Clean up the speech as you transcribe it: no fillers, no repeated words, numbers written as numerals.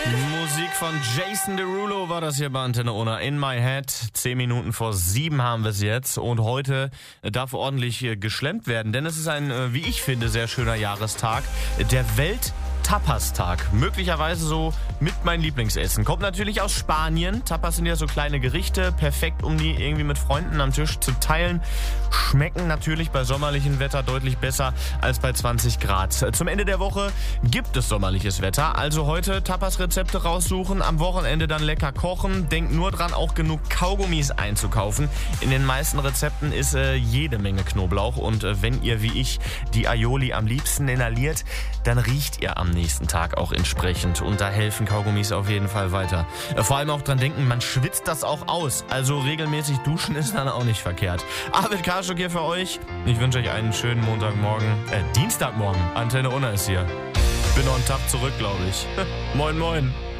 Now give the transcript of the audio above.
Musik von Jason Derulo war das hier bei Antenne Unna. In My Head. 10 Minuten vor 7 haben wir es jetzt. Und heute darf ordentlich geschlemmt werden. Denn es ist ein, wie ich finde, sehr schöner Jahrestag. Der Welt-Tapas-Tag. Möglicherweise so mit mein Lieblingsessen. Kommt natürlich aus Spanien. Tapas sind ja so kleine Gerichte. Perfekt, um die irgendwie mit Freunden am Tisch zu teilen. Schmecken natürlich bei sommerlichem Wetter deutlich besser als bei 20 Grad. Zum Ende der Woche gibt es sommerliches Wetter. Also heute Tapas-Rezepte raussuchen. Am Wochenende dann lecker kochen. Denkt nur dran, auch genug Kaugummis einzukaufen. In den meisten Rezepten ist jede Menge Knoblauch. Und wenn ihr wie ich die Aioli am liebsten inhaliert, dann riecht ihr am nächsten Tag auch entsprechend. Und da helfen Kaugummis auf jeden Fall weiter. Vor allem auch dran denken, man schwitzt das auch aus. Also regelmäßig duschen ist dann auch nicht verkehrt. Arvid Karschuk hier für euch. Ich wünsche euch einen schönen Dienstagmorgen. Antenne Unna ist hier. Bin noch einen Tag zurück, glaube ich. Moin, moin.